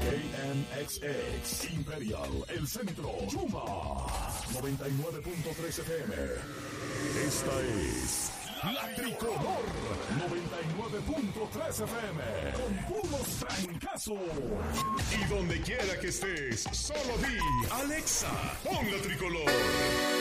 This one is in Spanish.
KMXX Imperial, El Centro, Yuma 99.3 FM. Esta es La Tricolor 99.3 FM con puros trancazos. Y donde quiera que estés, solo di Alexa, pon La Tricolor.